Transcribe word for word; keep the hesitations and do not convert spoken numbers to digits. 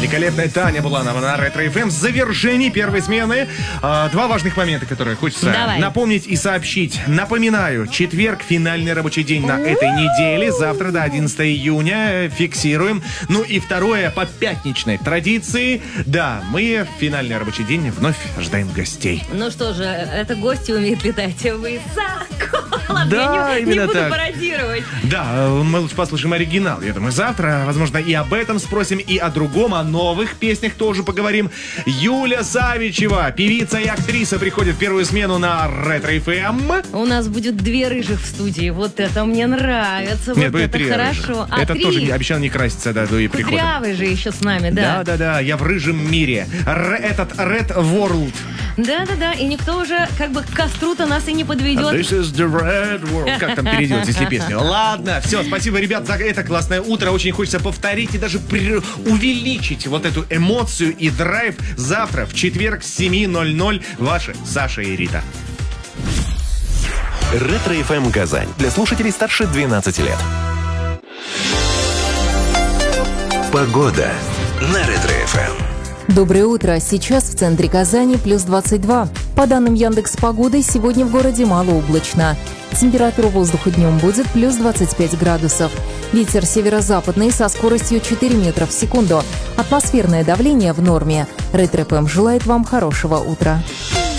великолепная Таня Буланова на Ретро эф эм. В завершении первой смены а, два важных момента, которые хочется Давай. напомнить и сообщить. Напоминаю, четверг, финальный рабочий день на этой неделе. Завтра до одиннадцатого июня фиксируем. Ну и второе, по пятничной традиции. Да, мы в финальный рабочий день вновь ожидаем гостей. Ну что же, это гости умеют летать высоко. Ладно, Да, я не, именно не буду так. пародировать. Да, мы лучше послушаем оригинал. Я думаю, завтра, возможно, и об этом спросим, и о другом, о новых песнях тоже поговорим. Юля Савичева, певица и актриса, приходит в первую смену на Ретро эф эм. У нас будет две рыжих в студии. Вот это мне нравится. Нет, вот будет это три хорошо. рыжих. А, Это три? тоже не- обещал не краситься, да, до и прихода. Кудрявый же еще с нами, да. Да-да-да, я в рыжем мире. Р- этот Red World. Да-да-да, и никто уже как бы к костру-то нас и не подведет. This is the red world. Как там перейдет, если песня? Ладно, все, спасибо, ребят, за это классное утро. Очень хочется повторить и даже при- увеличить вот эту эмоцию и драйв завтра, в четверг с семи ноль-ноль. Ваши Саша и Рита. Ретро эф эм Казань. Для слушателей старше двенадцати лет. Погода на Ретро эф эм. Доброе утро. Сейчас в центре Казани плюс двадцать два. По данным Яндекс.Погоды, сегодня в городе малооблачно. Температура воздуха днем будет плюс двадцать пять градусов. Ветер северо-западный со скоростью четыре метра в секунду. Атмосферное давление в норме. Ретро эф эм желает вам хорошего утра.